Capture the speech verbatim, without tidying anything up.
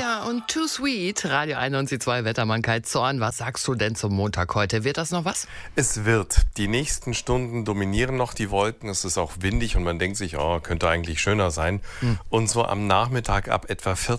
Rihanna und Too Sweet, Radio einundneunzig Komma zwei Wettermann Kai Zorn. Was sagst du denn zum Montag heute? Wird das noch was? Es wird. Die nächsten Stunden dominieren noch die Wolken. Es ist auch windig und man denkt sich, oh, könnte eigentlich schöner sein. Hm. Und so am Nachmittag ab etwa vierzehn